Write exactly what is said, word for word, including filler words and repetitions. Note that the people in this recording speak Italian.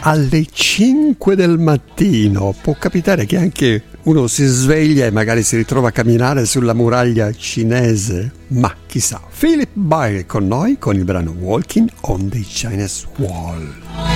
alle cinque del mattino. Può capitare che anche uno si sveglia e magari si ritrova a camminare sulla muraglia cinese, ma chissà. Philip Bailey con noi con il brano Walking on the Chinese Wall.